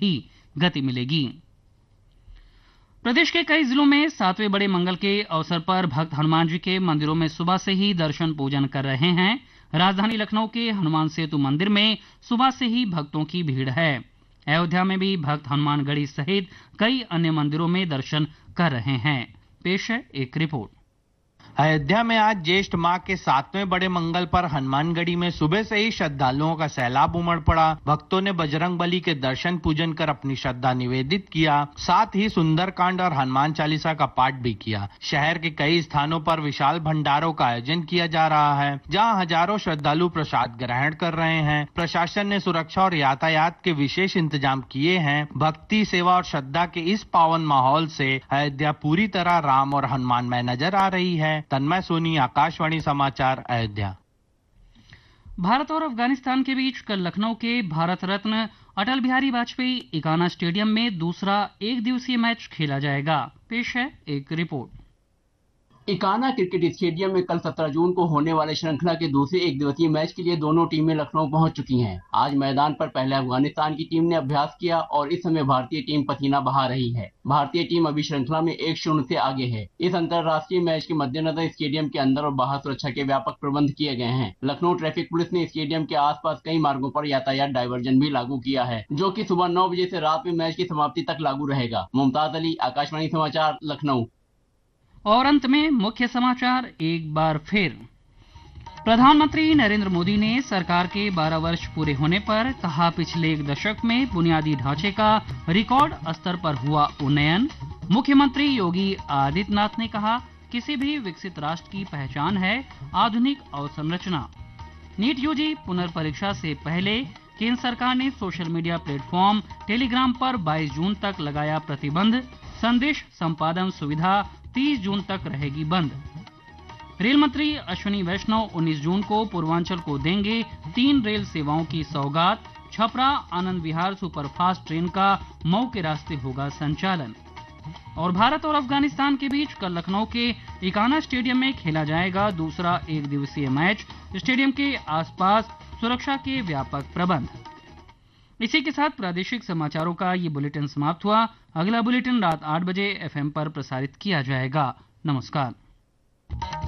भी गति मिलेगी। प्रदेश के कई जिलों में 7वें बड़े मंगल के अवसर पर भक्त हनुमान जी के मंदिरों में सुबह से ही दर्शन पूजन कर रहे हैं। राजधानी लखनऊ के हनुमान सेतु मंदिर में सुबह से ही भक्तों की भीड़ है। अयोध्या में भी भक्त हनुमानगढ़ी सहित कई अन्य मंदिरों में दर्शन कर रहे हैं। पेश है एक रिपोर्ट। अयोध्या में आज ज्येष्ठ माह के 7वें बड़े मंगल पर हनुमानगढ़ी में सुबह से ही श्रद्धालुओं का सैलाब उमड़ पड़ा। भक्तों ने बजरंगबली के दर्शन पूजन कर अपनी श्रद्धा निवेदित किया, साथ ही सुंदरकांड और हनुमान चालीसा का पाठ भी किया। शहर के कई स्थानों पर विशाल भंडारों का आयोजन किया जा रहा है, जहां हजारों श्रद्धालु प्रसाद ग्रहण कर रहे हैं। प्रशासन ने सुरक्षा और यातायात के विशेष इंतजाम किए हैं। भक्ति, सेवा और श्रद्धा के इस पावन माहौल से अयोध्या पूरी तरह राम और हनुमानमय नजर आ रही है। तन्मय सोनी, आकाशवाणी समाचार, अयोध्या। भारत और अफगानिस्तान के बीच कल लखनऊ के भारत रत्न अटल बिहारी वाजपेयी इकाना स्टेडियम में दूसरा एक दिवसीय मैच खेला जाएगा। पेश है एक रिपोर्ट। इकाना क्रिकेट स्टेडियम में कल 17 जून को होने वाले श्रृंखला के दूसरे एक दिवसीय मैच के लिए दोनों टीमें लखनऊ पहुंच चुकी हैं। आज मैदान पर पहले अफगानिस्तान की टीम ने अभ्यास किया और इस समय भारतीय टीम पसीना बहा रही है। भारतीय टीम अभी श्रृंखला में 1-0 से आगे है। इस अंतरराष्ट्रीय मैच के मद्देनजर स्टेडियम के अंदर और बाहर सुरक्षा के व्यापक प्रबंध किए गए हैं। लखनऊ ट्रैफिक पुलिस ने स्टेडियम के आसपास कई मार्गों पर यातायात डायवर्जन भी लागू किया है, जो कि सुबह 9 बजे से रात में मैच की समाप्ति तक लागू रहेगा। मुमताज अली, आकाशवाणी समाचार, लखनऊ। और अंत में मुख्य समाचार एक बार फिर। प्रधानमंत्री नरेंद्र मोदी ने सरकार के 12 वर्ष पूरे होने पर कहा, पिछले एक दशक में बुनियादी ढांचे का रिकॉर्ड स्तर पर हुआ उन्नयन। मुख्यमंत्री योगी आदित्यनाथ ने कहा, किसी भी विकसित राष्ट्र की पहचान है आधुनिक अवसंरचना। नीट यूजी पुनर्परीक्षा से पहले केंद्र सरकार ने सोशल मीडिया प्लेटफॉर्म टेलीग्राम पर 22 जून तक लगाया प्रतिबंध। संदेश संपादन सुविधा 30 जून तक रहेगी बंद। रेल मंत्री अश्विनी वैष्णव 19 जून को पूर्वांचल को देंगे 3 रेल सेवाओं की सौगात। छपरा आनंद विहार सुपरफास्ट ट्रेन का मऊ के रास्ते होगा संचालन। और भारत और अफगानिस्तान के बीच कल लखनऊ के इकाना स्टेडियम में खेला जाएगा दूसरा एक दिवसीय मैच। स्टेडियम के आसपास सुरक्षा के व्यापक प्रबंध। इसी के साथ प्रादेशिक समाचारों का ये बुलेटिन समाप्त हुआ। अगला बुलेटिन रात 8 बजे FM पर प्रसारित किया जाएगा। नमस्कार।